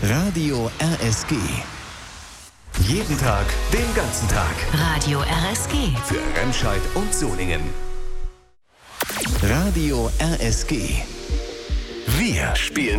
Radio RSG. Jeden Tag, den ganzen Tag. Radio RSG. Für Remscheid und Solingen. Radio RSG. Wir spielen